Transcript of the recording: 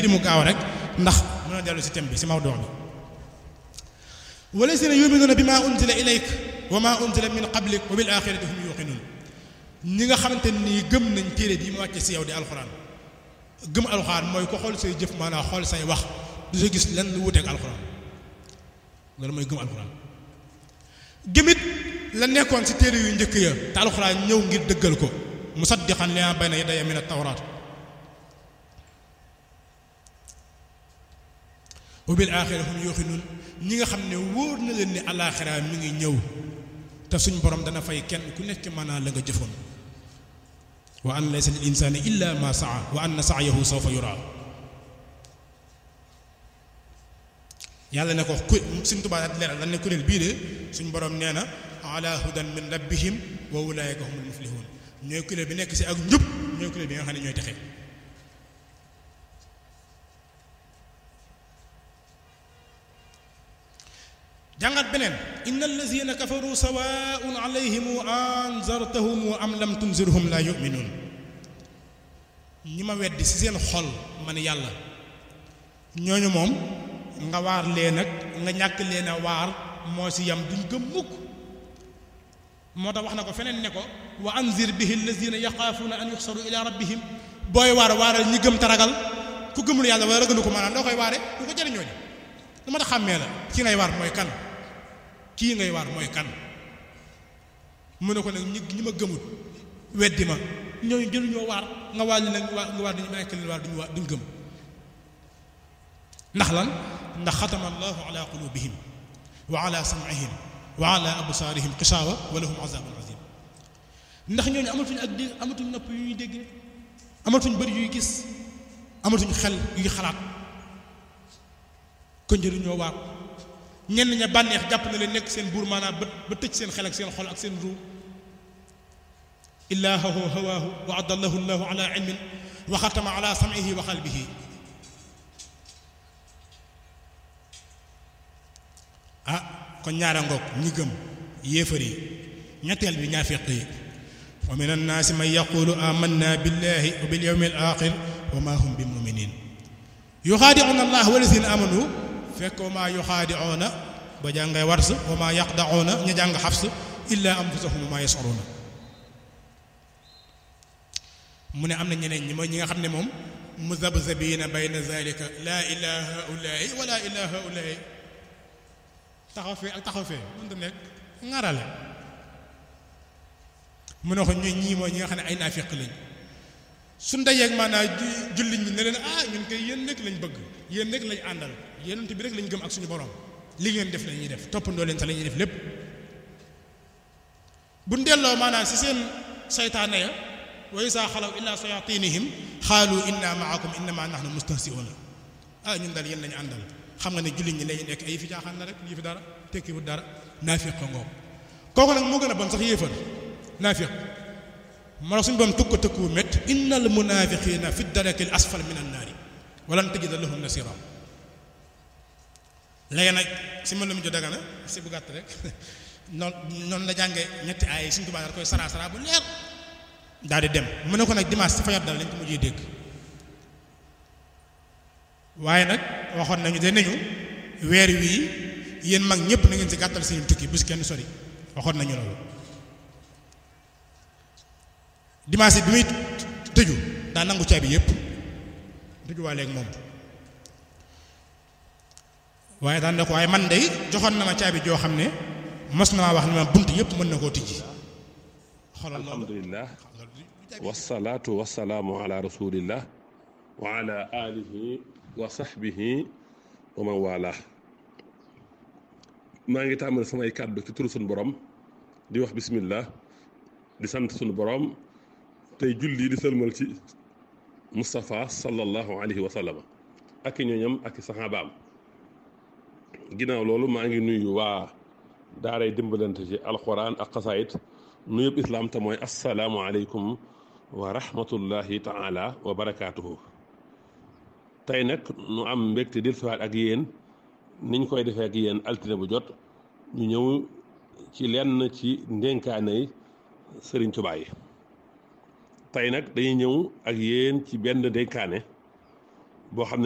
firi mu gaaw rek ndax mën a dellu si thème bi si mawdu bi walazina yuminuuna bi ma unzila ilayk wa ma unzila min qablik wa bil axirati hum yuqinun ñi nga xamante nii gëm nañ téere bii ma wàcce si yow di alxuraan gëm alxuraan mooy ko xool say jëf maanaam xool say wax du sa gis lenn lu wuteeg alxuraan loolu mooy gëm alxuraan gëmit la nekkoon si téere yu njëkk ya te alxuraan ñëw ngir dëggal ko musaddiqan limaa bayna yadayya min at-tawraat wa bil aaxirati hum yuuqinuun ñi nga xam ne wóor na leen ni alaaxira mi ngi ñëw te suñ borom dana fay kenn ku nekk maanaam la nga jëfoon wa an laysa lil insaani illa ma saa wa anna sa'yahu sawfa yuraa yàlla ne ko ku suñ Tuubaa leeral lan ne kuréel bii de suñ borom nee na ala hudan min rabbihim wa ulaa'ika humul muflihuun ñooy kuréel bi nekk si ak njub ñooy kuréel bi nga xam ne ñooy texe jàngat beneen inna allazina kafaru sawaa'un alayhim anzartahum am lam tunzirhum la yu'minuun ñi ma weddi ci seen xol man yàlla ñooñu moom nga waar leen ak nga ñàkk leen a waar moo ci yam duñ gëm mukk moo tax wax na ko feneen ne ko wa anzir bihi allazina yaxaafuuna an yuxsaru ila rabbihim booy waaral ñi gëm taragal ku gëmul yàlla wala ragalu ko maanaam doo koy waare du ko jëriñoo ji lu ma tax xàmmee la ki ngay waar mooy kan kii ngay waar mooy kan mu ne ko nag ñi ma gëmut weddi ma ñooñu jëluñoo waar nga waar li nag nga waar dañu may leen waar duñ gëm ndax lan ndax xatama allahu ala qulubihim wa ala sam'ihim wa ala absaarihim xisaawa wa lahum azabun azim ndax ñooñu amatuñ ak dégg amatuñ nopp yu ñuy dégg amatuñ bëri yuy gis amatuñ xel yuy xalaat kon jëluñoo waar ñenn ña bànneex jàpp na leen nekk seen buur maanaam ba tëj seen xel ak seen xol ak seen ruu illaahu hawaahu wa adallahu llahu ala ilmin wa xatama ala sam'ihi wa qalbihi ah kon ñaara ngoog ñi gëm yéefar yi ñetteel bi ñaafiq yi wa min annaasi man yaqulu amanna billahi wa bil yawmil axir wa ma hum bi muminin yuxaadi'uuna allah walazina amanu fekk wa maa yuxaadi'uuna ba jàngay wars wa maa yaqda'uuna ña jàng xafs illa anfusahum wa maa yash'uruuna mu ne am na ñeneen ñi mooy ñi nga xam ne moom muzabzabiina bayna zalika laa ilaa haa'ulaa'i wa laa ilaa haa'ulaa'i taxaw fee ak taxaw fee mënta nekk ŋarale mu ne ko ñii mooy ñi nga xam ne ay naafiq lañ su ndajeeg maanaam jullit ñi ne leen ñun koy yéen rek lañ bëgg yéen rek lañ àndal yonent bi rek lañ gëm ak suñu borom li ngeen def la ñuy def toppandoo leen sax la ñuy def lépp bu delloo maanaam si seen saytaane ya wa izaa xalaw ilaa sayaatinihim xaalu inna maakum innama nahnu mustahzi'uuna ñun daal yéen lañu àndal xam nga ne jullit ñi lañu nekk ay fi jaaxaan la rek yi fi dara tekkiwut dara naafiq ngoog kooku nag moo gën a bon sax yéefar naafiq moo tax suñu borom tukk tëkkuwu métti innal munaafiqiina fi darakil asfal min annaari walan tajida lahum nasiira léegi nag si man la mu jo dagana si bu gàtt rek noonu la jànge ñetti ay Sëriñ Tuubaa koy sara bu leer daal di dem mu ne ko nag dimanche si fajar dal lañ ko mujjee dégg waaye nag waxoon nañu de nañu weer wii yéen mag ñëpp na ngeen si gàttal seen tukki bu si kenn sori waxoon nañu loolu dimanche bi muy tëju daa nangu caabi yëpp tëju waa léegi moom waaye daan ne ko waaye man de joxoon na ma caabi joo xam ne mos na maa wax ne ma bunt yëpp mën na koo tijji xoolal loolu alhamdulillah wasalaatu wasalaamu ala rasulillah wa ala alihi wa sahbihi wa man wala maa ngi tàmbali samay kàddu ci turu sunu borom di wax bismillah di sant sunu borom tey julli di sëlmal ci Moustapha sallallahu alayhi wa sallam ak i ñooñam ak i saxaabaam ginnaaw loolu maa ngi nuyu waa daaray dimbalante ci alxuraan ak xasaayit nuyub islaam te mooy assalaamu aleykum wa rahmatullahi taala wa barakaatuhu tey nag nu am mbégte dil siwaat ak yéen niñ koy defee ak yéen altine bu jot ñu ñëw ci lenn ci ndénkaanay Sëriñ Tuubaa yi tey nag dañuy ñëw ak yéen ci benn ndénkaane boo xam ne